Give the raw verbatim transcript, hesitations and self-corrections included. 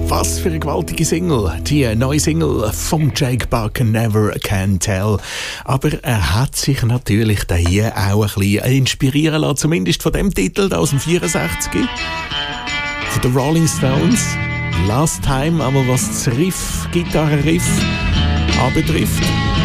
Was für eine gewaltige Single. Die neue Single vom Jake Buck, Never Can Tell. Aber er hat sich natürlich da hier auch ein bisschen inspirieren lassen, zumindest von dem Titel aus dem vierundsechzig. Von den Rolling Stones. Last Time, aber was das Riff, Gitarrenriff anbetrifft,